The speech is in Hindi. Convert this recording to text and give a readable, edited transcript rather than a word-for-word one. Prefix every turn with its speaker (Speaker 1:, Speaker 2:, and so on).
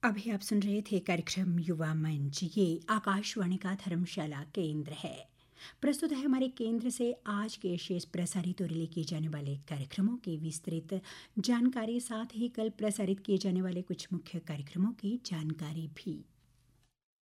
Speaker 1: अभी आप सुन रहे थे कार्यक्रम युवा मंच। ये आकाशवाणी का धर्मशाला केंद्र है। प्रस्तुत है हमारे केंद्र से आज के शेष प्रसारित और रिले किए जाने वाले कार्यक्रमों की विस्तृत जानकारी, साथ ही कल प्रसारित किए जाने वाले कुछ मुख्य कार्यक्रमों की जानकारी भी।